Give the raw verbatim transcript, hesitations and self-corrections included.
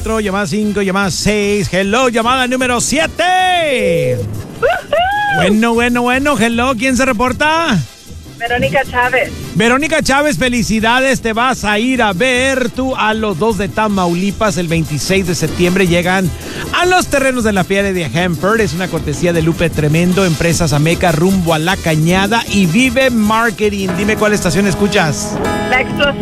cuatro, llamada cinco, llamada seis. Hello, llamada número siete. Bueno, bueno, bueno. Hello, ¿quién se reporta? Verónica Chávez. Verónica Chávez, felicidades. Te vas a ir a ver tú a los dos de Tamaulipas el veintiséis de septiembre. Llegan a los terrenos de la Feria de Hanford. Es una cortesía de Lupe Tremendo, Empresas Ameca, rumbo a La Cañada y Vive Marketing. Dime cuál estación escuchas. La explosión.